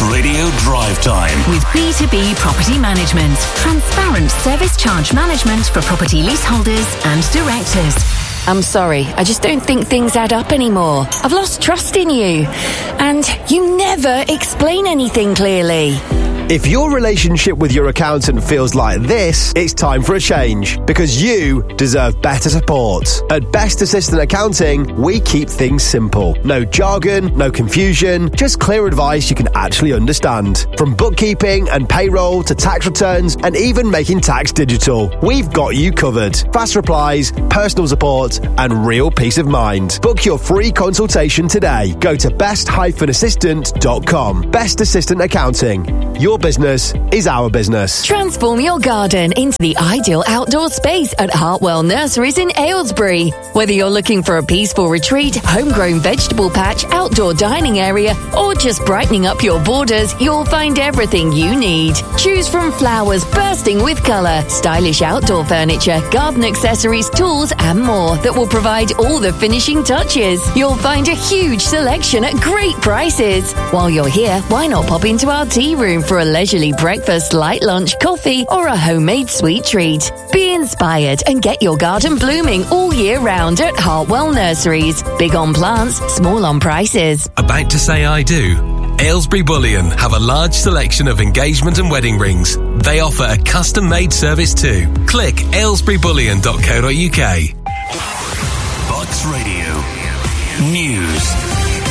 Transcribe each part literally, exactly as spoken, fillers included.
Radio Drive Time. With B two B Property Management. Transparent service charge management for property leaseholders and directors. I'm sorry, I just don't think things add up anymore. I've lost trust in you. And you never explain anything clearly. If your relationship with your accountant feels like this, it's time for a change, because you deserve better support. At Best Assistant Accounting, we keep things simple. No jargon, no confusion, just clear advice you can actually understand. From bookkeeping and payroll to tax returns and even making tax digital, we've got you covered. Fast replies, personal support and real peace of mind. Book your free consultation today. Go to best dash assistant dot com. Best Assistant Accounting. Your business is our business. Transform your garden into the ideal outdoor space at Hartwell Nurseries in Aylesbury. Whether you're looking for a peaceful retreat, homegrown vegetable patch, outdoor dining area, or just brightening up your borders, you'll find everything you need. Choose from flowers bursting with colour, stylish outdoor furniture, garden accessories, tools, and more that will provide all the finishing touches. You'll find a huge selection at great prices. While you're here, why not pop into our tea room for a leisurely breakfast, light lunch, coffee, or a homemade sweet treat. Be inspired and get your garden blooming all year round at Hartwell Nurseries. Big on plants, small on prices. About to say I do? Aylesbury Bullion have a large selection of engagement and wedding rings. They offer a custom-made service too. Click aylesbury bullion dot co dot uk. Bucks Radio News.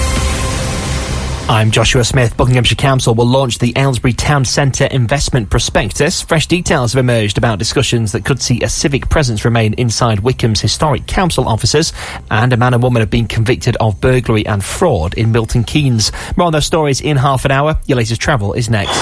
I'm Joshua Smith. Buckinghamshire Council will launch the Aylesbury Town Centre Investment Prospectus. Fresh details have emerged about discussions that could see a civic presence remain inside Wycombe's historic council offices, and a man and woman have been convicted of burglary and fraud in Milton Keynes. More on those stories in half an hour. Your latest travel is next.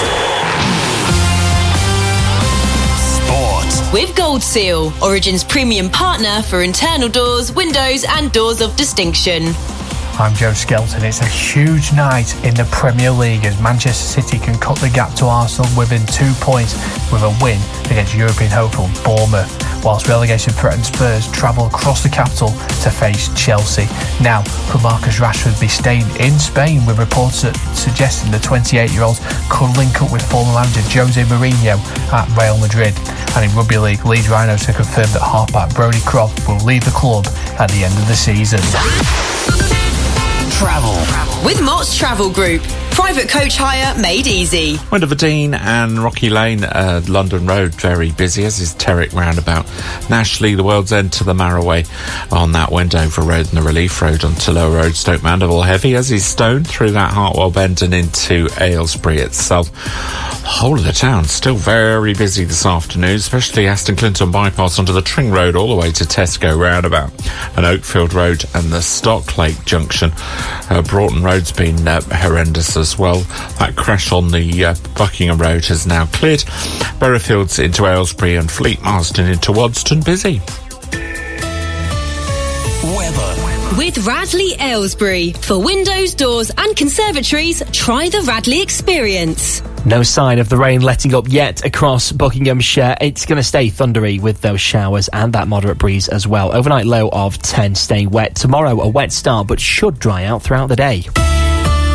Sport. With Gold Seal, Origin's premium partner for internal doors, windows and doors of distinction. I'm Joe Skelton. It's a huge night in the Premier League as Manchester City can cut the gap to Arsenal within two points with a win against European hopeful Bournemouth, whilst relegation-threatened Spurs travel across the capital to face Chelsea. Now, could Marcus Rashford be staying in Spain, with reports that suggesting the twenty-eight-year-old could link up with former manager Jose Mourinho at Real Madrid? And in Rugby League, Leeds Rhinos have confirmed that halfback Brodie Croft will leave the club at the end of the season. Travel. With Mott's Travel Group. Private coach hire made easy. Winterverdene and Rocky Lane, uh, London Road, very busy, as is Terrick Roundabout. Nationally, the World's End to the Marroway on that Wendover Road and the Relief Road onto Lower Road, Stoke Mandeville. Heavy, as is Stone, through that Hartwell Bend and into Aylesbury itself. The whole of the town still very busy this afternoon, especially Aston Clinton bypass onto the Tring Road all the way to Tesco Roundabout and Oakfield Road and the Stocklake Junction. Uh, Broughton Road's been uh, horrendous as well. That crash on the uh, Buckingham Road has now cleared. Berrowfields into Aylesbury and Fleet Marston into Wadston busy. Weather. With Radley Aylesbury. For windows, doors and conservatories, try the Radley experience. No sign of the rain letting up yet across Buckinghamshire. It's going to stay thundery with those showers and that moderate breeze as well. Overnight low of ten, staying wet. Tomorrow a wet start, but should dry out throughout the day.